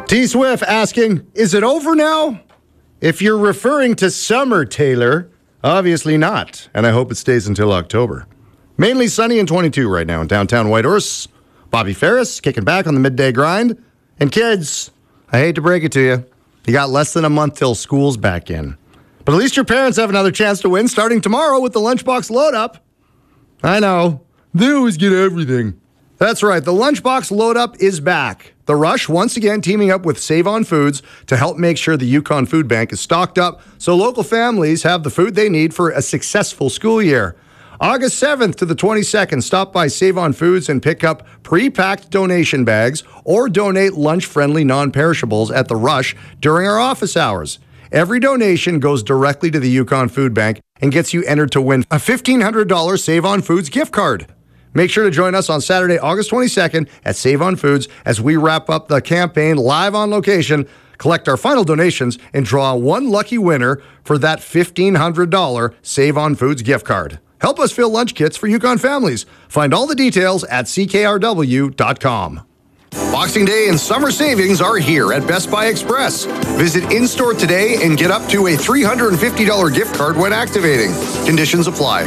T. Swift asking, is it over now? If you're referring to summer, Taylor, obviously not. And I hope it stays until October. Mainly sunny and 22 right now in downtown Whitehorse. Bobby Ferris kicking back on the midday grind. And kids, I hate to break it to you, you got less than a month till school's back in. But at least your parents have another chance to win starting tomorrow with the Lunchbox Load Up. I know, they always get everything. That's right, the Lunchbox Load Up is back. The Rush once again teaming up with Save On Foods to help make sure the Yukon Food Bank is stocked up so local families have the food they need for a successful school year. August 7th to the 22nd, stop by Save On Foods and pick up pre-packed donation bags or donate lunch-friendly non-perishables at the Rush during our office hours. Every donation goes directly to the Yukon Food Bank and gets you entered to win a $1,500 Save On Foods gift card. Make sure to join us on Saturday, August 22nd at Save On Foods as we wrap up the campaign live on location, collect our final donations, and draw one lucky winner for that $1,500 Save On Foods gift card. Help us fill lunch kits for Yukon families. Find all the details at ckrw.com. Boxing Day and summer savings are here at Best Buy Express. Visit in-store today and get up to a $350 gift card when activating. Conditions apply.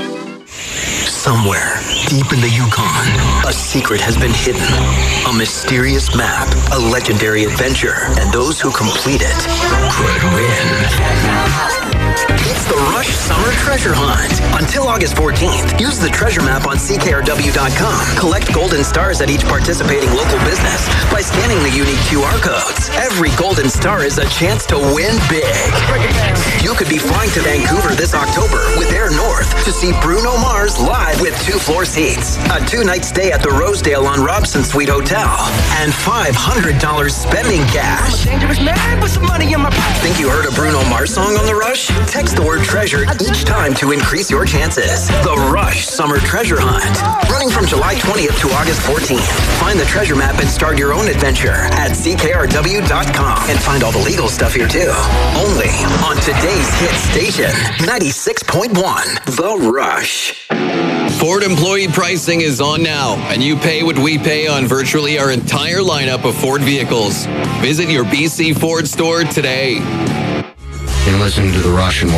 Somewhere, deep in the Yukon, a secret has been hidden. A mysterious map, a legendary adventure, and those who complete it could win. It's the Rush Summer Treasure Hunt. Until August 14th, use the treasure map on ckrw.com. Collect golden stars at each participating local business by scanning the unique QR codes. Every golden star is a chance to win big. You could be flying to Vancouver this October with Air North to see Bruno Mars live with 2-floor seats, a 2-night stay at the Rosedale on Robson Suite Hotel, and $500 spending cash. I'm a dangerous man with some money in my pocket. Think you heard a Bruno Mars song on the Rush? Text the word treasure each time to increase your chances. The Rush Summer Treasure Hunt. Running from July 20th to August 14th. Find the treasure map and start your own adventure at ckrw.com. And find all the legal stuff here too. Only on today's hit station, 96.1, The Rush. Ford employee pricing is on now, and you pay what we pay on virtually our entire lineup of Ford vehicles. Visit your BC Ford store today. You're listening to The Rush and